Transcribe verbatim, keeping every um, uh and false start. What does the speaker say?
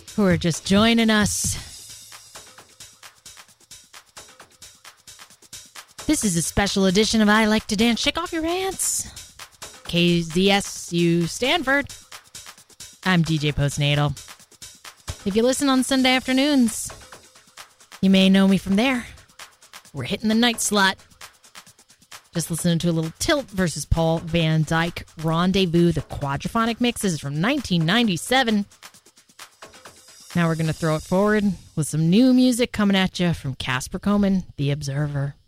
who are just joining us. This is a special edition of I Like to Dance. Shake off your pants. K Z S U Stanford. I'm D J Postnatal. If you listen on Sunday afternoons, you may know me from there. We're hitting the night slot. Just listening to a little Tilt versus Paul Van Dyk Rendezvous. The quadraphonic mix is from nineteen ninety-seven. Now we're going to throw it forward with some new music coming at you from Casper Coleman, The Observer.